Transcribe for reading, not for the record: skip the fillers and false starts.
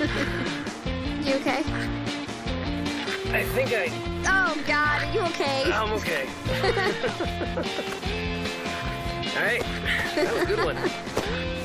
You okay? I think Oh, God, are you okay? I'm okay. All right, that was a good one.